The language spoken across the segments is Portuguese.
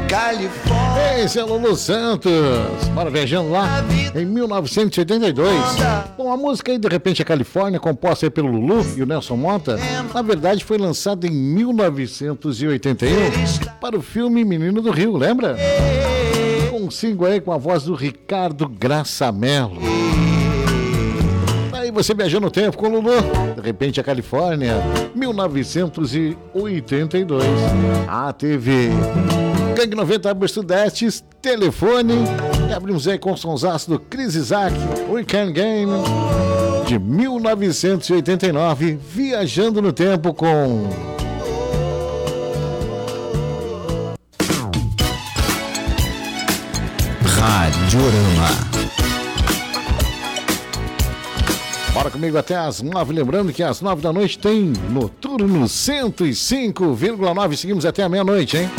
Califórnia. Esse é o Lulu Santos. Bora viajando lá em 1982. Bom, a música aí, De Repente, a Califórnia, composta aí pelo Lulu e o Nelson Mota, na verdade foi lançada em 1981 para o filme Menino do Rio, lembra? Com um single aí com a voz do Ricardo Graça Mello. Aí você viajou no tempo com o Lulu. De Repente, a Califórnia, 1982. A TV Gangue 90 Abre Sudestes, Telefone. E abrimos aí com o sonsaço do Chris Isaac, Weekend Game, de 1989. Viajando no tempo com Radiorama. Bora comigo até às 9, lembrando que às 9 da noite tem Noturno 105,9. Seguimos até a meia-noite, hein?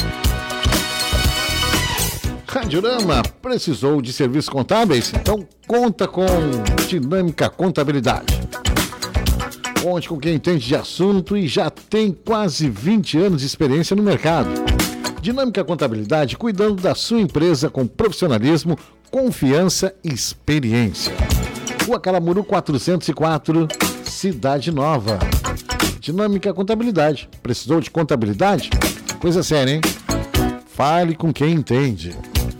Radiorama, precisou de serviços contábeis? Então conta com Dinâmica Contabilidade. Conte com quem entende de assunto e já tem quase 20 anos de experiência no mercado. Dinâmica Contabilidade, cuidando da sua empresa com profissionalismo, confiança e experiência. Rua Caramuru 404, Cidade Nova. Dinâmica Contabilidade. Precisou de contabilidade? Coisa séria, hein? Fale com quem entende.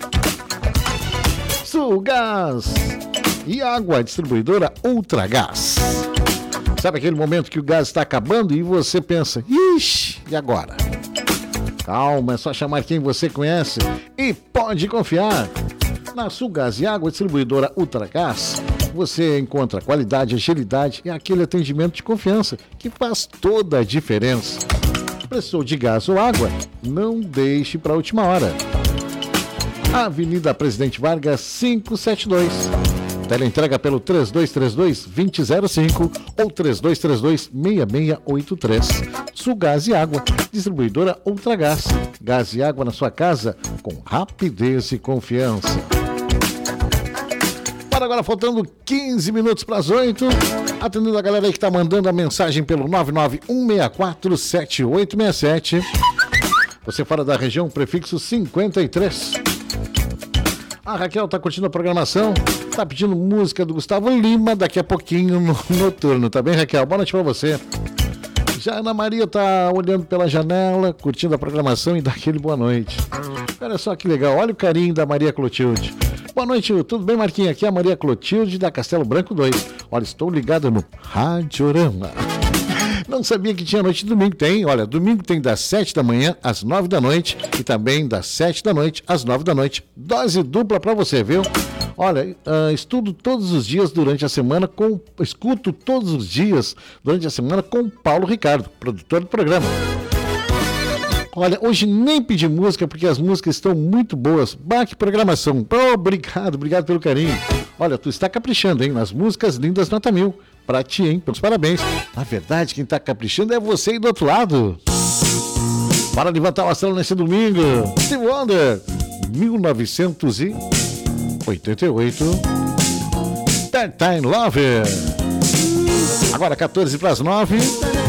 Sulgás e Água, distribuidora Ultragás. Sabe aquele momento que o gás está acabando e você pensa, ixi, e agora? Calma, é só chamar quem você conhece e pode confiar. Na Sulgás e Água, distribuidora Ultragás, você encontra qualidade, agilidade e aquele atendimento de confiança que faz toda a diferença. Precisou de gás ou água? Não deixe para a última hora. Avenida Presidente Vargas 572. Teleentrega pelo 3232-2005 ou 3232-6683. Sulgás e Água, distribuidora Ultragás. Gás e água na sua casa com rapidez e confiança. Para agora, faltando 15 minutos para as 8. Atendendo a galera aí que está mandando a mensagem pelo 991647867. Você fora da região, prefixo 53. A Raquel tá curtindo a programação, tá pedindo música do Gustavo Lima daqui a pouquinho no Noturno, tá bem, Raquel? Boa noite pra você. Já a Ana Maria tá olhando pela janela, curtindo a programação e dá aquele boa noite. Olha só que legal, olha o carinho da Maria Clotilde. Boa noite, tudo bem, Marquinhos? Aqui é a Maria Clotilde da Castelo Branco 2. Olha, estou ligado no Radiorama. Não sabia que tinha noite de domingo. Tem, olha, domingo tem das 7 da manhã às 9 da noite e também das 7 da noite às 9 da noite. Dose dupla pra você, viu? Olha, escuto todos os dias durante a semana com Paulo Ricardo, produtor do programa. Olha, hoje nem pedi música porque as músicas estão muito boas. Bah, que programação. Obrigado pelo carinho. Olha, tu está caprichando, hein? Nas músicas lindas nota 1000. Pra ti, hein? Pelos parabéns. Na verdade, quem tá caprichando é você aí do outro lado. Para levantar o astral nesse domingo. Steve Wonder, 1988. Third Time Lover. Agora 14 para as 9.